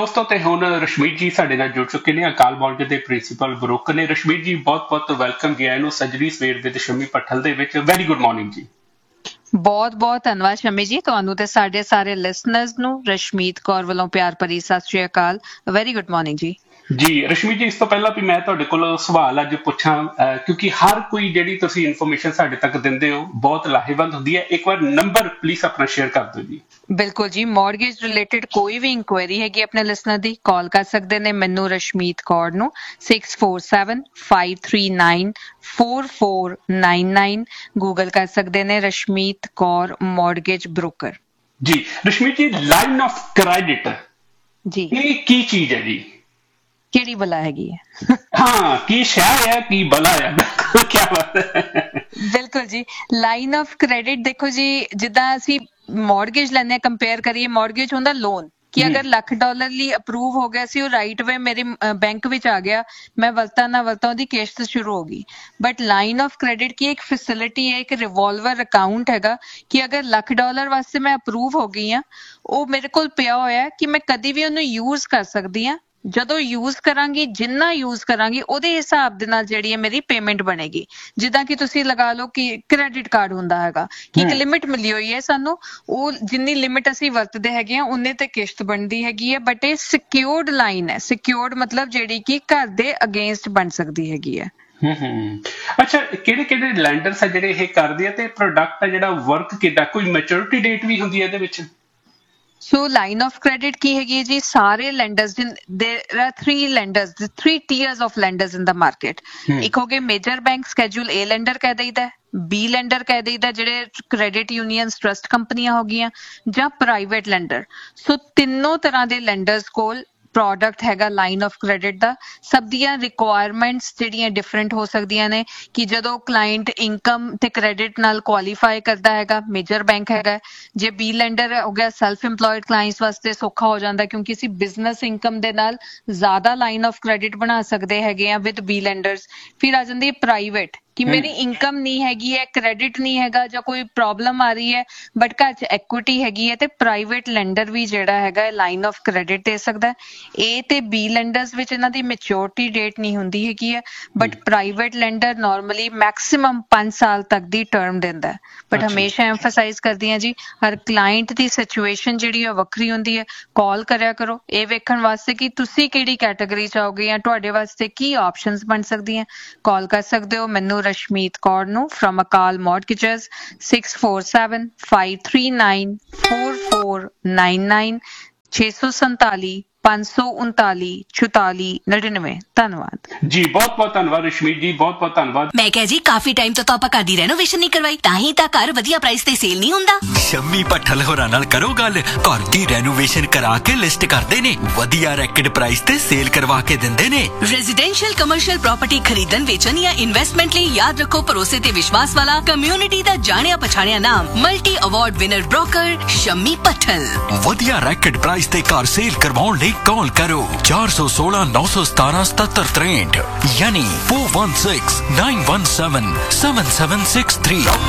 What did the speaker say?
ਦੋਸਤੋ ਤੇ ਹੁਣ ਰਸ਼ਮੀਤ ਜੀ ਸਾਡੇ ਨਾਲ ਜੁੜ ਚੁੱਕੇ ਨੇ ਅਕਾਲ ਮੌਰਗੇਜ ਦੇ ਪ੍ਰਿੰਸੀਪਲ ਬ੍ਰੋਕਰ ਨੇ। ਰਸ਼ਮੀਤ ਜੀ ਬਹੁਤ ਬਹੁਤ ਵੈਲਕਮ ਜੀ ਆਇਆਂ ਨੂੰ ਸੱਜਰੀ ਸਵੇਰ ਵਿਦ ਸ਼ਮੀ ਪੱਠਲ ਦੇ ਵਿੱਚ। ਵੈਰੀ ਗੁੱਡ ਮਾਰਨਿੰਗ ਜੀ। ਬਹੁਤ ਬਹੁਤ ਧੰਨਵਾਦ ਸ਼ਮੀ ਜੀ, ਤੁਹਾਨੂੰ ਤੇ ਸਾਡੇ ਸਾਰੇ ਲਿਸਨਰਸ ਨੂੰ ਰਸ਼ਮੀਤ ਕੌਰ ਵੱਲੋਂ ਪਿਆਰ ਭਰੀ ਸਤਿ ਸ਼੍ਰੀ ਅਕਾਲ। ਵੈਰੀ ਗੁੱਡ ਮਾਰਨਿੰਗ ਜੀ। ਜੀ ਰਸ਼ਮੀਤ ਜੀ, ਇਸ ਤੋਂ ਪਹਿਲਾਂ ਵੀ ਮੈਂ ਤੁਹਾਡੇ ਕੋਲ ਸਵਾਲ ਅੱਜ ਪੁੱਛਾਂ ਕਿਉਂਕਿ ਹਰ ਕੋਈ ਜਿਹੜੀ ਤੁਸੀਂ ਇਨਫੋਰਮੇਸ਼ਨ ਸਾਡੇ ਤੱਕ ਦਿੰਦੇ ਹੋ ਬਹੁਤ ਲਾਹੇਵੰਦ ਹੁੰਦੀ ਹੈ। ਇੱਕ ਵਾਰ ਨੰਬਰ ਪਲੀਜ਼ ਆਪਣਾ ਸ਼ੇਅਰ ਕਰ ਦਿਓ ਜੀ। ਬਿਲਕੁਲ ਜੀ, ਮੌਰਗੇਜ ਰਿਲੇਟਡ ਕੋਈ ਵੀ ਇਨਕੁਆਇਰੀ ਹੈਗੀ ਆਪਣੇ ਲਿਸਨਰ ਦੀ, ਕਾਲ ਕਰ ਸਕਦੇ ਨੇ ਮੈਨੂੰ ਰਸ਼ਮੀਤ ਕੌਰ ਨੂੰ 6475394499। ਗੂਗਲ ਕਰ ਸਕਦੇ ਨੇ ਰਸ਼ਮੀਤ ਕੌਰ ਮੌਰਗੇਜ ਬ੍ਰੋਕਰ। ਜੀ ਰਸ਼ਮੀਤ ਜੀ, ਲਾਈਨ ਆਫ ਕ੍ਰੈਡਿਟ ਜੀ ਇਹ ਕੀ ਚੀਜ਼ ਹੈ ਜੀ? ਕਿਹੜੀ ਬਲਾ ਹੈਗੀ ਹੈ? ਹਾਂ, ਕੀ ਸ਼ਹਿਰ ਹੈ ਕੀ ਬਲਾ ਹੈ? ਕੀ ਬਾਤ ਹੈ। ਬਿਲਕੁਲ ਜੀ, ਲਾਈਨ ਆਫ ਕ੍ਰੈਡਿਟ ਦੇਖੋ ਜੀ, ਜਿੱਦਾਂ ਅਸੀਂ ਮੌਰਗੇਜ ਲੈਣੇ ਕੰਪੇਅਰ ਕਰੀਏ, ਮੌਰਗੇਜ ਹੁੰਦਾ ਲੋਨ ਕਿ ਅਗਰ $1,00,000 ਲਈ ਅਪਰੂਵ ਹੋ ਗਿਆ ਸੀ, ਉਹ ਰਾਈਟ ਵੇ ਮੇਰੇ ਬੈਂਕ ਵਿੱਚ ਆ ਗਿਆ, ਮੈਂ ਵਰਤਾ ਨਾ ਵਰਤਾ ਉਹਦੀ ਕਿਸ਼ਤ ਸ਼ੁਰੂ ਹੋ ਗਈ। ਬਟ ਲਾਈਨ ਆਫ ਕ੍ਰੈਡਿਟ ਕੀ ਇੱਕ ਫੈਸਿਲਿਟੀ ਹੈ, ਇੱਕ ਰਿਵੋਲਵਰ ਅਕਾਊਂਟ ਹੈਗਾ ਕਿ ਅਗਰ $1,00,000 ਵਾਸਤੇ ਮੈਂ ਅਪਰੂਵ ਹੋ ਗਈ ਹਾਂ, ਉਹ ਮੇਰੇ ਕੋਲ ਪਿਆ ਹੋਇਆ ਕਿ ਮੈਂ ਕਦੀ ਵੀ ਉਹਨੂੰ ਯੂਜ਼ ਕਰ ਸਕਦੀ ਹਾਂ। ਜਦੋਂ ਯੂਜ਼ ਕਰਾਂਗੀ, ਜਿੰਨਾ ਯੂਜ਼ ਕਰਾਂਗੀ ਉਹਦੇ ਹਿਸਾਬ ਦੇ ਨਾਲ ਜਿਹੜੀ ਹੈ ਮੇਰੀ ਪੇਮੈਂਟ ਬਣੇਗੀ। ਜਿੱਦਾਂ ਕਿ ਤੁਸੀਂ ਲਗਾ ਲਓ ਕਿ ਕ੍ਰੈਡਿਟ ਕਾਰਡ ਹੁੰਦਾ ਹੈਗਾ ਕਿ ਇੱਕ ਲਿਮਿਟ ਮਿਲੀ ਹੋਈ ਹੈ ਸਾਨੂੰ, ਉਹ ਜਿੰਨੀ ਲਿਮਿਟ ਅਸੀਂ ਵਰਤਦੇ ਹੈਗੇ ਆ ਉਨੇ ਤੇ ਕਿਸ਼ਤ ਬਣਦੀ ਹੈਗੀ ਹੈ। ਬਟ ਇਹ ਸਿਕਿਉਰਡ ਲਾਈਨ ਹੈ, ਸਿਕਿਉਰਡ ਮਤਲਬ ਜਿਹੜੀ ਕਿ ਘਰ ਦੇ ਅਗੇਂਸਟ ਬਣ ਸਕਦੀ ਹੈਗੀ ਹੈ। ਅੱਛਾ, ਕਿਹੜੇ ਕਿਹੜੇ ਲੈਂਡਰਸ ਆ ਜਿਹੜੇ ਇਹ ਕਰਦੇ ਆ ਤੇ ਪ੍ਰੋਡਕਟ ਆ ਜਿਹੜਾ ਵਰਕ ਕਿੱਦਾਂ, ਕੋਈ ਮੈਚੁਰਿਟੀ ਡੇਟ ਵੀ ਹੁੰਦੀ ਹੈ ਇਹਦੇ ਵਿੱਚ? ਸੋ ਲਾਈਨ ਆਫ ਕ੍ਰੈਡਿਟ ਕੀ ਹੈਗੀ ਹੈ ਜੀ, ਸਾਰੇ lenders, there are three tiers of lenders in the market। ਇੱਕ ਹੋ ਗਏ major bank, schedule A lander ਕਹਿ ਦਈਦਾ, B ਲੈਂਡਰ ਕਹਿ ਦਈਦਾ ਜਿਹੜੇ ਕ੍ਰੈਡਿਟ ਯੂਨੀਅਨਸ, ਟਰਸਟ ਕੰਪਨੀਆਂ ਹੋ ਗਈਆਂ, ਜਾਂ ਪ੍ਰਾਈਵੇਟ ਲੈਂਡਰ। ਸੋ ਤਿੰਨੋਂ ਤਰ੍ਹਾਂ ਦੇ ਲੈਂਡਰਸ ਕੋਲ ਪ੍ਰੋਡਕਟ ਹੈਗਾ ਲਾਈਨ ਆਫ ਕ੍ਰੈਡਿਟ ਦਾ। ਸਭ ਦੀਆਂ ਰਿਕੁਆਇਰਮੈਂਟਸ ਜਿਹੜੀਆਂ ਡਿਫਰੈਂਟ ਹੋ ਸਕਦੀਆਂ ਨੇ ਕਿ ਜਦੋਂ ਕਲਾਇੰਟ ਇਨਕਮ ਤੇ ਕ੍ਰੈਡਿਟ ਨਾਲ ਕੁਆਲੀਫਾਈ ਕਰਦਾ ਹੈਗਾ, ਮੇਜਰ ਬੈਂਕ ਹੈਗਾ। ਜੇ ਬੀ ਲੈਂਡਰ ਹੋ ਗਿਆ, ਸੈਲਫ ਇੰਪਲੋਇਡ ਕਲਾਇੰਟਸ ਵਾਸਤੇ ਸੌਖਾ ਹੋ ਜਾਂਦਾ ਕਿਉਂਕਿ ਅਸੀਂ ਬਿਜ਼ਨਸ ਇਨਕਮ ਦੇ ਨਾਲ ਜ਼ਿਆਦਾ ਲਾਈਨ ਆਫ ਕ੍ਰੈਡਿਟ ਬਣਾ ਸਕਦੇ ਹੈਗੇ ਆ ਵਿਦ ਬੀ ਲੈਂਡਰਸ। ਫਿਰ ਆ ਜਾਂਦੀ ਹੈ ਪ੍ਰਾਈਵੇਟ ਕਿ ਮੇਰੀ ਇਨਕਮ ਨਹੀਂ ਹੈਗੀ ਹੈ, ਕ੍ਰੈਡਿਟ ਨਹੀਂ ਹੈਗਾ, ਜਾਂ ਕੋਈ ਪ੍ਰੋਬਲਮ ਆ ਰਹੀ ਹੈ ਬਟ ਘਰ 'ਚ ਐਕੁਇਟੀ ਹੈਗੀ ਹੈ, ਤੇ ਪ੍ਰਾਈਵੇਟ ਲੈਂਡਰ ਵੀ ਜਿਹੜਾ ਹੈਗਾ ਲਾਈਨ ਆਫ ਕ੍ਰੈਡਿਟ ਦੇ ਸਕਦਾ। A ਤੇ B ਲੈਂਡਰਸ ਵਿੱਚ ਇਹਨਾਂ ਦੀ ਮੈਚੁਰਿਟੀ ਡੇਟ ਨਹੀਂ ਹੁੰਦੀ ਹੈਗੀ ਹੈ, but private lander normally maximum 5 ਸਾਲ ਤੱਕ ਦੀ ਟਰਮ ਦਿੰਦਾ ਹੈ। ਬਟ ਹਮੇਸ਼ਾ ਐਮਫਸਾਈਜ਼ ਕਰਦੀ ਹਾਂ ਜੀ, ਹਰ ਕਲਾਇੰਟ ਦੀ ਸਿਚੁਏਸ਼ਨ ਜਿਹੜੀ ਹੈ ਵੱਖਰੀ ਹੁੰਦੀ ਹੈ। ਕਾਲ ਕਰਿਆ ਕਰੋ ਇਹ ਵੇਖਣ ਵਾਸਤੇ ਕਿ ਤੁਸੀਂ ਕਿਹੜੀ ਕੈਟਾਗਰੀ 'ਚ ਆਓਗੇ ਜਾਂ ਤੁਹਾਡੇ ਵਾਸਤੇ ਕੀ ਆਪਸ਼ਨਸ ਬਣ ਸਕਦੀਆਂ। ਕਾਲ ਕਰ ਸਕਦੇ ਹੋ ਮੈਨੂੰ ਰਸ਼ਮੀਤ ਕੌਰ ਨੂੰ ਫਰਮ ਅਕਾਲ ਮੌਰਗੇਜਸ 6475394499 647 539 4499। ਧੰਨਵਾਦ ਜੀ, ਬਹੁਤ ਬਹੁਤ ਧੰਨਵਾਦ ਰਸ਼ਮੀਤ ਜੀ, ਬਹੁਤ ਬਹੁਤ ਧੰਨਵਾਦ। ਮੈਂ ਕਿਹਾ ਜੀ ਕਾਫੀ ਟਾਈਮ ਤੋਂ ਆਪਾਂ ਘਰ ਦੀ ਰੈਨੋਵੇਸ਼ਨ ਨਹੀਂ ਕਰਵਾਈ, ਤਾਂ ਹੀ ਤਾਂ ਘਰ ਵਧੀਆ ਪ੍ਰਾਈਸ ਤੇ ਸੇਲ ਨਹੀਂ ਹੁੰਦਾ। ਸ਼ੰਮੀ ਪੱਠਲ ਹੋਰਾਂ ਨਾਲ ਕਰੋ ਗੱਲ, ਘਰ ਦੀ ਰੈਨੋਵੇਸ਼ਨ ਕਰਾ ਕੇ ਲਿਸਟ ਕਰਦੇ ਨੇ, ਵਧੀਆ ਰੈਕਡ ਪ੍ਰਾਈਸ ਤੇ ਸੇਲ ਕਰਵਾ ਕੇ ਦਿੰਦੇ ਨੇ। ਰੈਜ਼ੀਡੈਂਸ਼ੀਅਲ ਕਮਰਸ਼ੀਅਲ ਪ੍ਰਾਪਰਟੀ ਖਰੀਦਣ, ਵੇਚਣ ਜਾਂ ਇਨਵੈਸਟਮੈਂਟ ਲਈ ਯਾਦ ਰੱਖੋ ਭਰੋਸੇ ਤੇ ਵਿਸ਼ਵਾਸ ਵਾਲਾ ਕਮਿਊਨਿਟੀ ਦਾ ਜਾਣਿਆ ਪਛਾਣਿਆ ਨਾਮ, multi award winner broker Shammi ਪੱਠਲ। ਵਧੀਆ ਰੈਕਡ ਪ੍ਰਾਈਸ ਤੇ ਘਰ ਸੇਲ ਕਰਵਾਉਣ ਲਈ ਕਾਲ ਕਰੋ 416 917 7763 ਯਾਨੀ 4169177763।